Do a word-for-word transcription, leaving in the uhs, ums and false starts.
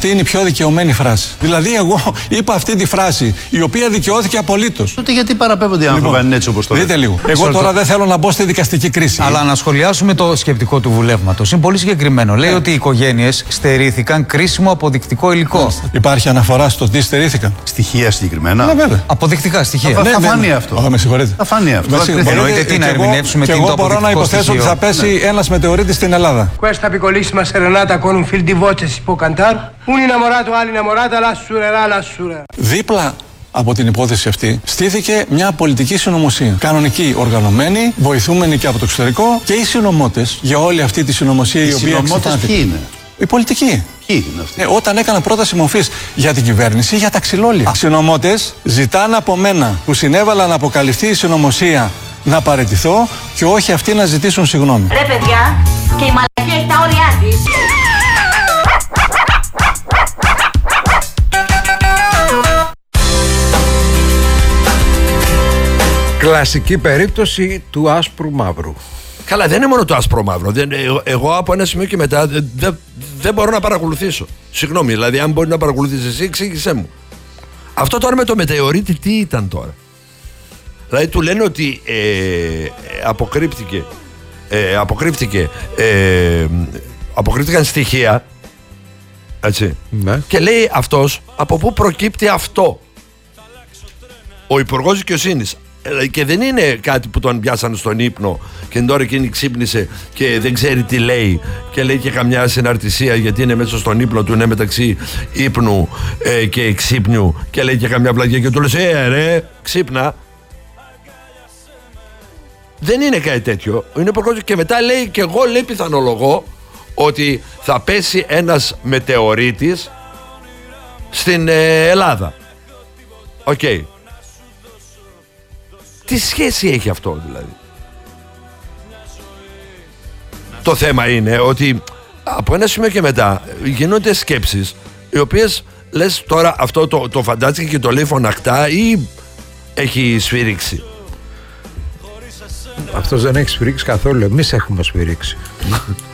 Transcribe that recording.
Αυτή είναι η πιο δικαιωμένη φράση. Δηλαδή, εγώ είπα αυτή τη φράση, η οποία δικαιώθηκε απολύτως. Τότε γιατί παραπέμπονται οι άνθρωποι αν είναι έτσι όπως το δείτε λίγο. Εγώ τώρα δεν θέλω να μπω στη δικαστική κρίση. Αλλά να σχολιάσουμε το σκεπτικό του βουλεύματος. Είναι πολύ συγκεκριμένο. Λέει ότι οι οικογένειες στερήθηκαν κρίσιμο αποδεικτικό υλικό. Υπάρχει αναφορά στο τι στερήθηκαν. Στοιχεία συγκεκριμένα. Ναι, βέβαια. Αποδεικτικά στοιχεία. Θα, ναι, θα φανεί ναι. αυτό. Oh, με συγχωρείτε. Θα φανεί αυτό. Εννοείται τι να ερμηνεύσουμε τι είναι το αποδεικτικό. Και εγώ μπορώ να υποθέσω ότι θα πέσει ένας μετεωρίτης στην Ελλάδα. Questa piccolissima serenata con un fil di voce si può cantare. Un innamorato all'innamorata la surerà la surerà. Δίπλα από την υπόθεση αυτή στήθηκε μια πολιτική συνωμοσία. Κανονική, οργανωμένη, βοηθούμενη και από το εξωτερικό και οι συνωμότες για όλη αυτή τη συνωμοσία η οποία εξετάται. Ποιοι είναι? Οι πολιτικοί. Ποιοι είναι αυτοί? Ε, όταν έκανα πρόταση μορφής για την κυβέρνηση, για τα ξυλόλια. Οι συνωμότες ζητάνε από μένα που συνέβαλα να αποκαλυφθεί η συνωμοσία να παραιτηθώ και όχι αυτοί να ζητήσουν συγγνώμη. Ρε παιδιά, και η μαλακία έχει τα όρια της. Κλασική περίπτωση του άσπρου μαύρου. Καλά, δεν είναι μόνο το άσπρο μαύρο. Δεν, εγώ από ένα σημείο και μετά δεν δε, δε μπορώ να παρακολουθήσω. Συγγνώμη, δηλαδή, αν μπορεί να παρακολουθήσει εσύ, εξήγησέ μου. Αυτό τώρα με το μετεωρίτη, τι ήταν τώρα? Δηλαδή, του λένε ότι ε, αποκρύπτηκε, ε, αποκρύπτηκε, ε, αποκρύπτηκαν στοιχεία. Έτσι. Ναι. Και λέει αυτός, από πού προκύπτει αυτό? Ο Υπουργός Δικαιοσύνης. Και δεν είναι κάτι που τον πιάσανε στον ύπνο και τώρα εκείνη ξύπνησε και δεν ξέρει τι λέει και λέει και καμιά συναρτησία γιατί είναι μέσα στον ύπνο του, είναι μεταξύ ύπνου ε, και ξύπνιου και λέει και καμιά πλαγιά και του λες ε ρε ξύπνα. Δεν είναι κάτι τέτοιο. Είναι και μετά λέει και εγώ λέει πιθανολογώ ότι θα πέσει ένας μετεωρίτης στην ε, Ελλάδα. Οκ. Okay. Τι σχέση έχει αυτό δηλαδή? Το θέμα είναι ότι από ένα σημείο και μετά γίνονται σκέψεις οι οποίες λες τώρα αυτό το, το φαντάζεται και το λέει φωναχτά ή έχει σφυρίξει? Αυτός δεν έχει σφυρίξει καθόλου. Εμείς έχουμε σφυρίξει.